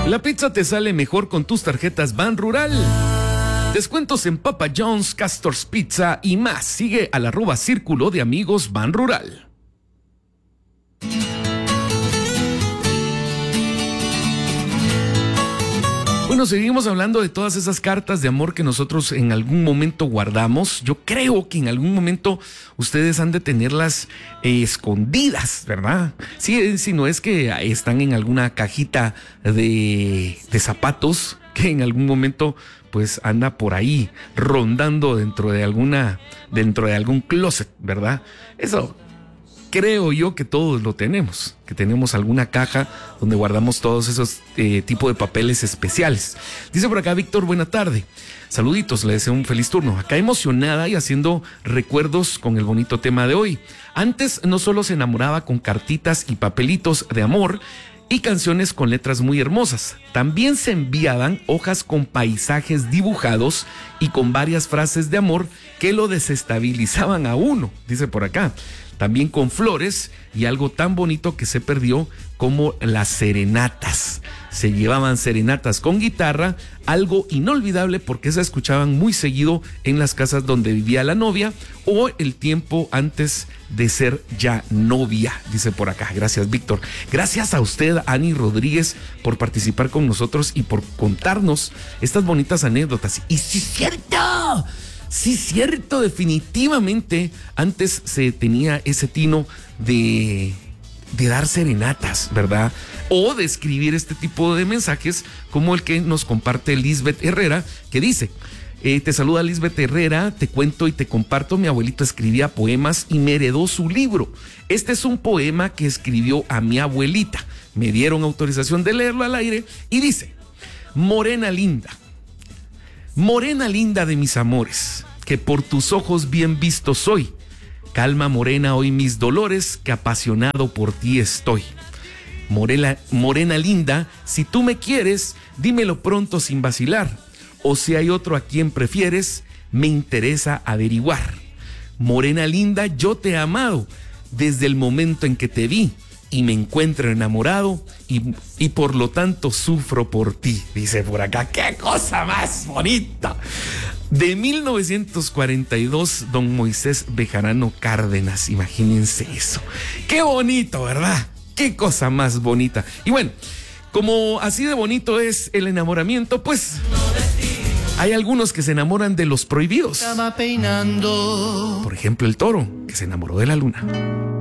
La pizza te sale mejor con tus tarjetas Ban Rural. Descuentos en Papa John's, Castor's Pizza y más. Sigue al @Círculo de Amigos Ban Rural. Bueno, seguimos hablando de todas esas cartas de amor que nosotros en algún momento guardamos. Yo creo que en algún momento ustedes han de tenerlas escondidas, ¿verdad? Sí, si no es que están en alguna cajita de zapatos que en algún momento pues anda por ahí rondando dentro de algún closet, ¿verdad? Eso creo yo que todos lo tenemos, que tenemos alguna caja donde guardamos todos esos tipos de papeles especiales. Dice por acá Víctor, buena tarde. Saluditos, le deseo un feliz turno. Acá emocionada y haciendo recuerdos con el bonito tema de hoy. Antes no solo se enamoraba con cartitas y papelitos de amor y canciones con letras muy hermosas. También se enviaban hojas con paisajes dibujados y con varias frases de amor que lo desestabilizaban a uno, dice por acá. También con flores y algo tan bonito que se perdió como las serenatas. Se llevaban serenatas con guitarra, algo inolvidable porque se escuchaban muy seguido en las casas donde vivía la novia o el tiempo antes de ser ya novia, dice por acá. Gracias, Víctor. Gracias a usted, Ani Rodríguez, por participar con nosotros y por contarnos estas bonitas anécdotas. Y sí, cierto. Sí, cierto, definitivamente antes se tenía ese tino de dar serenatas, ¿verdad? O de escribir este tipo de mensajes como el que nos comparte Lisbeth Herrera, que dice: te saluda Lisbeth Herrera, te cuento y te comparto, mi abuelito escribía poemas y me heredó su libro. Este es un poema que escribió a mi abuelita. Me dieron autorización de leerlo al aire y dice: morena linda de mis amores, que por tus ojos bien visto soy. Calma morena hoy mis dolores, que apasionado por ti estoy. Morena linda, si tú me quieres, dímelo pronto sin vacilar. O si hay otro a quien prefieres, me interesa averiguar. Morena linda, yo te he amado desde el momento en que te vi. Y me encuentro enamorado y por lo tanto sufro por ti, dice por acá. ¡Qué cosa más bonita! De 1942, don Moisés Bejarano Cárdenas, imagínense eso. ¡Qué bonito!, ¿verdad? ¡Qué cosa más bonita! Y bueno, como así de bonito es el enamoramiento, pues hay algunos que se enamoran de los prohibidos. Por ejemplo, el toro, que se enamoró de la luna.